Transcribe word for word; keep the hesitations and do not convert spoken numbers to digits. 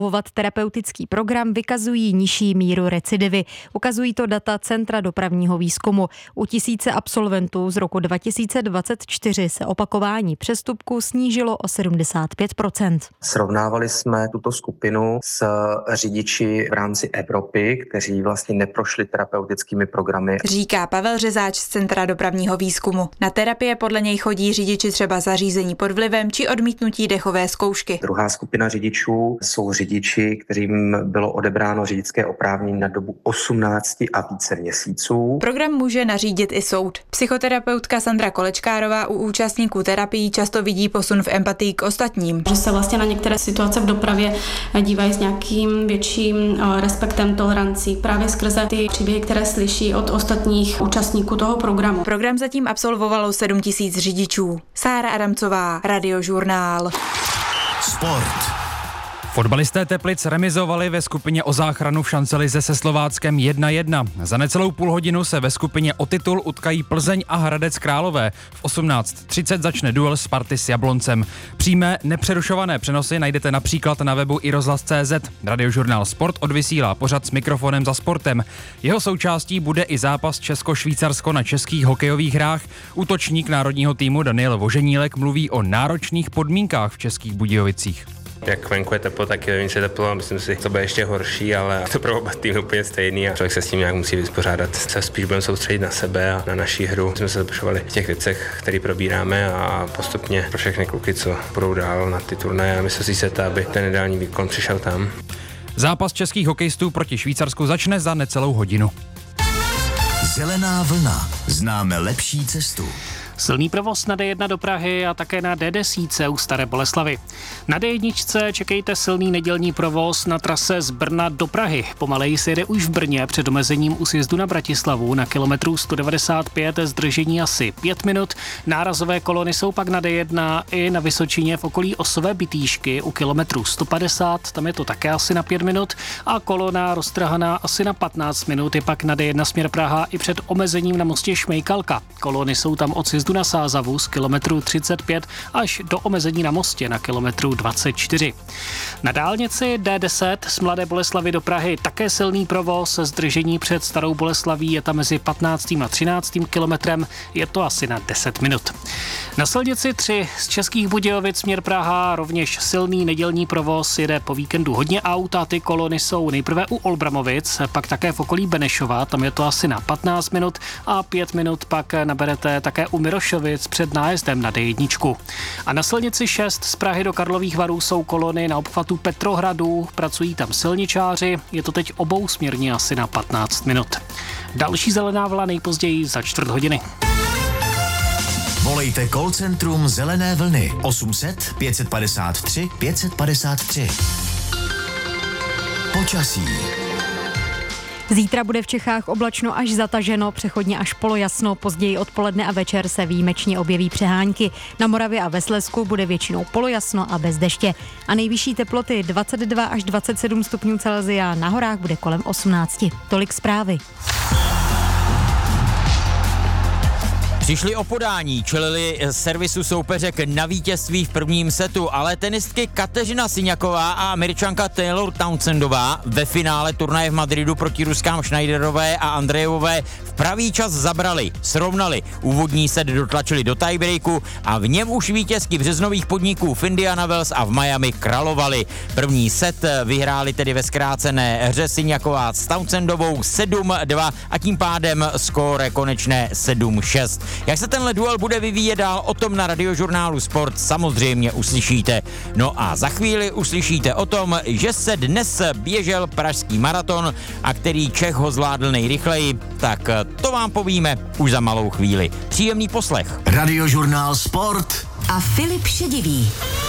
Terapeutický program vykazují nižší míru recidivy. Ukazují to data Centra dopravního výzkumu. U tisíce absolventů z roku dva tisíce dvacet čtyři se opakování přestupků snížilo o sedmdesát pět procent. Srovnávali jsme tuto skupinu s řidiči v rámci Evropy, kteří vlastně neprošli terapeutickými programy. Říká Pavel Řezáč z Centra dopravního výzkumu. Na terapie podle něj chodí řidiči třeba zařízení pod vlivem či odmítnutí dechové zkoušky. Druhá skupina řidičů jsou řidiči, kterým bylo odebráno řidičské oprávnění na dobu osmnáct a více měsíců. Program může nařídit i soud. Psychoterapeutka Sandra Kolečkárová u účastníků terapií často vidí posun v empatii k ostatním. Že se vlastně na některé situace v dopravě dívají s nějakým větším respektem, tolerancí, právě skrze ty příběhy, které slyší od ostatních účastníků toho programu. Program zatím absolvovalo sedm tisíc řidičů. Sára Adamcová, Radiožurnál. Sport. Fotbalisté Teplic remizovali ve skupině o záchranu v šancelize se Slováckem jedna jedna. Za necelou půl hodinu se ve skupině o titul utkají Plzeň a Hradec Králové. V osmnáct třicet začne duel Sparty s Jabloncem. Přímé nepřerušované přenosy najdete například na webu i rozhlas tečka cé zet. Radiožurnál Sport odvysílá pořad s mikrofonem za sportem. Jeho součástí bude i zápas Česko-Švýcarsko na českých hokejových hrách. Útočník národního týmu Daniel Voženílek mluví o náročných podmínkách v Českých Budějovicích. Jak venku je teplo, tak je vevnitř teplo, myslím si, to bude ještě horší, ale to pro oba týmy úplně stejný a člověk se s tím nějak musí vyspořádat. Se spíš budeme soustředit na sebe a na naší hru. Jsme se zlepšovali v těch věcech, které probíráme a postupně pro všechny kluky, co budou dál na ty turnaje a myslím si se, aby ten ideální výkon přišel tam. Zápas českých hokejistů proti Švýcarsku začne za necelou hodinu. Zelená vlna. Známe lepší cestu. Silný provoz na dé jedna do Prahy a také na dé deset u Staré Boleslavi. Na dé jedna čekejte silný nedělní provoz na trase z Brna do Prahy. Pomaleji se jede už v Brně před omezením u sjezdu na Bratislavu na kilometru sto devadesát pět, zdržení asi pět minut. Nárazové kolony jsou pak na dé jedna i na Vysočině v okolí Osové Bytýšky u kilometru sto padesát, tam je to také asi na pět minut a kolona roztrhaná asi na patnáct minut je pak na dé jedna směr Praha i před omezením na mostě Šmejkalka. Kolony jsou tam od sjezdu na Sázavu z kilometru třicet pět až do omezení na mostě na kilometru dvacet čtyři. Na dálnici dé deset z Mladé Boleslavi do Prahy také silný provoz, zdržení před Starou Boleslaví je tam mezi patnáctým a třináctým kilometrem, je to asi na deset minut. Na silnici tři z Českých Budějovic směr Praha rovněž silný nedělní provoz, jede po víkendu hodně aut a ty kolony jsou nejprve u Olbramovic, pak také v okolí Benešova, tam je to asi na patnáct minut a pět minut pak naberete také u Mirošovic před nájezdem na dé jedna. A na silnici šest z Prahy do Karlových Varů jsou kolony na obchvatu Petrohradu, pracují tam silničáři, je to teď obousměrně asi na patnáct minut. Další zelená vlna nejpozději za čtvrt hodiny. Volejte call centrum Zelené vlny osm set pět padesát tři pět padesát tři. Počasí. Zítra bude v Čechách oblačno až zataženo, přechodně až polojasno, později odpoledne a večer se výjimečně objeví přehánky. Na Moravě a ve Slezsku bude většinou polojasno a bez deště. A nejvyšší teploty dvacet dva až dvacet sedm stupňů Celsia, na horách bude kolem osmnáct. Tolik zprávy. Přišli o podání, čelili servisu soupeřek na vítězství v prvním setu, ale tenistky Kateřina Syňaková a Američanka Taylor Townsendová ve finále turnaje v Madridu proti Ruskám Schneiderové a Andrejevové v pravý čas zabrali, srovnali. Úvodní set dotlačili do tiebreaku a v něm už vítězky březnových podniků v Indiana Wells a v Miami královali. První set vyhráli tedy ve zkrácené hře Syňaková s Townsendovou sedm dva a tím pádem skóre konečné sedm šest. Jak se tenhle duel bude vyvíjet dál, o tom na Radiožurnálu Sport samozřejmě uslyšíte. No a za chvíli uslyšíte o tom, že se dnes běžel pražský maraton a který Čech ho zvládl nejrychleji, tak to vám povíme už za malou chvíli. Příjemný poslech. Radiožurnál Sport a Filip Šedivý.